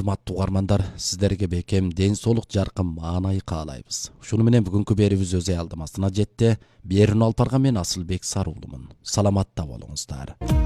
урматтуу угармандар, сиздерге бекем ден соолук жаркын маанай каалайбыз. Ушуну менен бүгүнкү берүүбүз өз аялдамасына жетти. Берүүнү алып барган мен Асылбек Саруулумун. Саламатта болуңуздар.